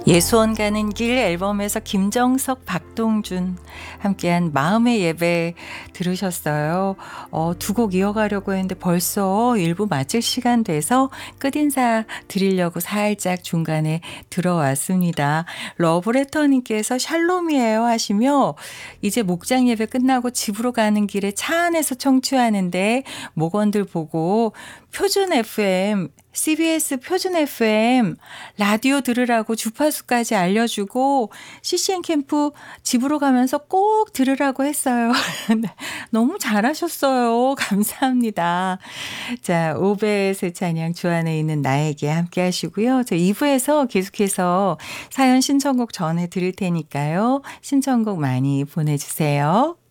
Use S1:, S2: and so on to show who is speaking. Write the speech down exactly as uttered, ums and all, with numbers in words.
S1: 예수원 가는 길 앨범에서 김정석, 박동준 함께한 마음의 예배 들으셨어요. 어, 두 곡 이어가려고 했는데 벌써 일 부 마칠 시간 돼서 끝인사 드리려고 살짝 중간에 들어왔습니다. 러브레터님께서 샬롬이에요 하시며 이제 목장 예배 끝나고 집으로 가는 길에 차 안에서 청취하는데 목원들 보고 표준 에프엠 씨비에스 표준 에프엠 라디오 들으라고 주파수까지 알려주고 씨씨엔 캠프 집으로 가면서 꼭 들으라고 했어요. 너무 잘하셨어요. 감사합니다. 자, 오벳의 찬양 주 안에 있는 나에게 함께 하시고요. 저 이 부에서 계속해서 사연 신청곡 전해 드릴 테니까요. 신청곡 많이 보내주세요.